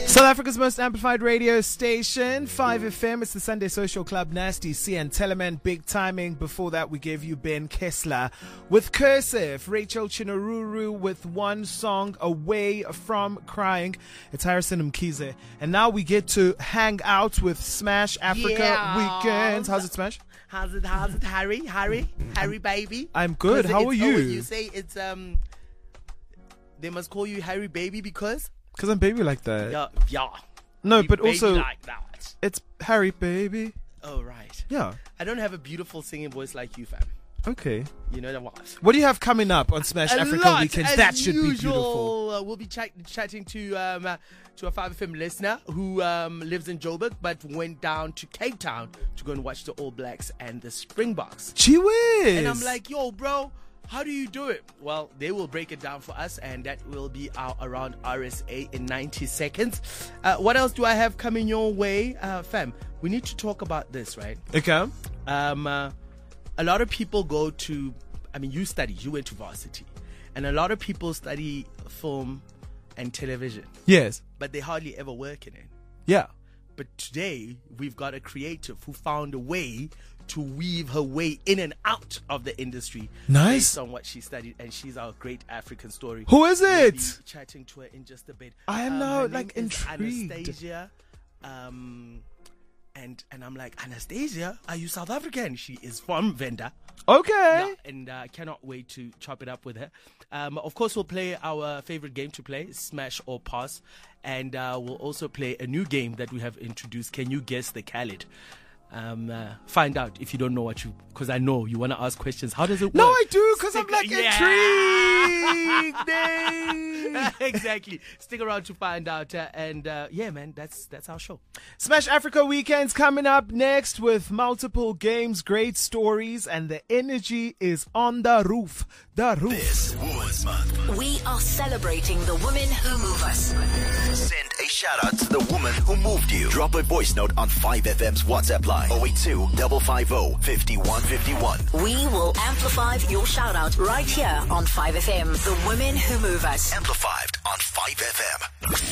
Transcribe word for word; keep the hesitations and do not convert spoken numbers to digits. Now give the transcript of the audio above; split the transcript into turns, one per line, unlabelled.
South Africa's most amplified radio station, five F M. It's the Sunday Social Club, Nasty C and Teleman, Big Timing. Before that, we gave you Ben Kessler with Cursive, Rachel Chinaruru with One Song Away From Crying. It's Harrison Mkhize. And now we get to hang out with Smash Africa
Yeah.
Weekends. How's it, Smash?
How's it, how's it, Harry? Harry? Harry, baby?
I'm good.
'Cause
How are
it's-
you?
Oh, you say it's, um, they must call you Harry, baby, because?
Because I'm baby like that.
Yeah, yeah.
No,
You
but
baby
also,
like that.
it's Harry, baby.
Oh, right.
Yeah.
I don't have a beautiful singing voice like you, fam.
Okay.
You know what?
What do you have coming up on Smash
A
Africa
lot,
Weekends?
as
That should
usual.
be beautiful.
Uh, we'll be chat- chatting to um, uh, to a five F M listener who um, lives in Joburg but went down to Cape Town to go and watch the All Blacks and the Springboks.
Gee whiz.
And I'm like, yo, bro, how do you do it? Well, they will break it down for us, and that will be out around R S A in ninety seconds. Uh, what else do I have coming your way? Uh, fam, we need to talk about this, right?
Okay.
Um, uh, a lot of people go to, I mean, you studied, you went to varsity, and a lot of people study film and television,
Yes.
but they hardly ever work in it.
Yeah.
But today, we've got a creative who found a way to weave her way in and out of the industry.
Nice.
Based on what she studied, and she's our great African story.
Who is
We'll
it?
be chatting to her in just a bit.
I am
Um,
now,
her
like,
name is
intrigued.
Anastasia. Um, and, and I'm like, Anastasia, are you South African? She is from Venda.
Okay.
Yeah, and I uh, cannot wait to chop it up with her. Um, of course, we'll play our favorite game to play, Smash or Pass. And uh, we'll also play a new game that we have introduced. Can you guess the Khaled? Um, uh, find out if you don't know what you, because I know you want to ask questions. How does it work?
No, I do, because I'm
Stick-
like
Yeah.
intrigued. Dang.
Exactly. Stick around to find out. Uh, and uh, yeah, man, that's that's our show.
Smash Africa Weekends coming up next with multiple games, great stories, and the energy is on the roof. The roof.
This Women's Month.
We are celebrating the women who move us.
Send a shout out to the woman who moved you. Drop a voice note on five F M's WhatsApp line oh eight two, five five zero, five one five one.
We will amplify your shout out right here on five F M. The women who move us.
Amplified on five F M.